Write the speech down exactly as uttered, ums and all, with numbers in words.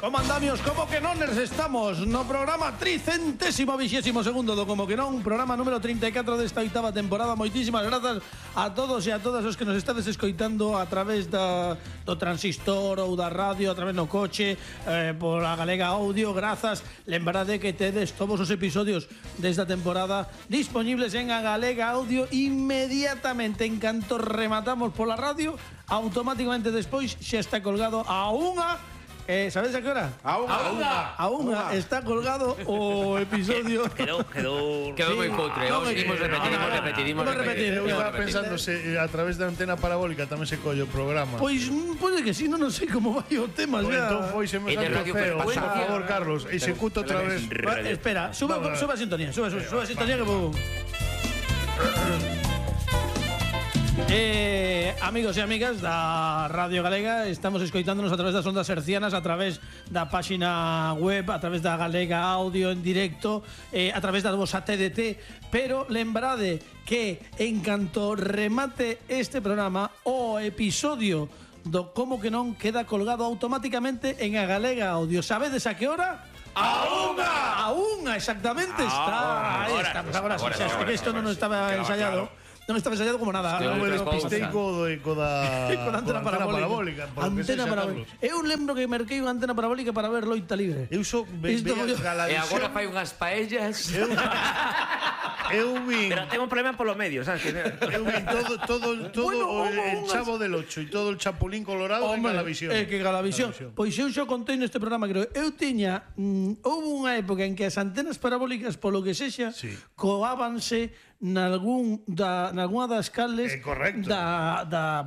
Como andamios, como que non estamos no programa tricentésimo vixésimo segundo do Como que non, programa número trinta e catro desta oitava temporada. Moitísimas grazas a todos e a todas os que nos estades escoitando a través da, do transistor ou da radio, a través no coche, eh, por a Galega Audio. Grazas, lembrade que tedes todos os episodios desta temporada disponibles en a Galega Audio inmediatamente. En canto rematamos pola radio, automáticamente despois xa está colgado a unha. Eh, ¿Sabes a qué hora? A unha. A unha. A unha está colgado o episodio. Quedou, quedou. Quedou moi cutre. No, Os imos repetir, imos repetir, imos repetir. Eu estaba pensando se a través da antena parabólica tamén se colle o programa. Pois pode que si, non non sei como vai o tema Pois xa. entón foi se me E de salto Radio feo. Por Frecuencia. favor, Carlos, executa outra vez. Va, espera, sube, Vamos, sube a sintonía, sube, sube, sube a sintonía que vou. Eh, amigos e amigas da Radio Galega, estamos escoitándonos a través das ondas hercianas, a través da páxina web, a través da Galega Audio en directo, eh, a través da vosa T D T, pero lembrade que en canto remate este programa, o episodio do Como que non queda colgado automáticamente en a Galega Audio. Sabedes a que hora? A unha! A unha, exactamente, está. Aí estamos, agora sí, xa, que isto non estaba ensayado. Non estaba ensayado como nada. Eu me despistei co do co da Con antena parabólica. Antena parabólica. Eu lembro que merquei unha antena parabólica para ver Loita Libre. Eu sou Isto foi- E agora fai unhas paellas. Eu vin Pero tengo un problema polo medio, sabes? Que- Eu vin todo todo todo Bueno, o- el unhas- Chavo del Ocho e todo el Chapulín Colorado en Galavisión. É que Galavisión. Pois eu xa contei neste programa, creo. Eu tiña, mm, houve unha época en que as antenas parabólicas, polo que sexa, Sí. coábanse nalgún da nalgúna das cales Eh, correcto. da da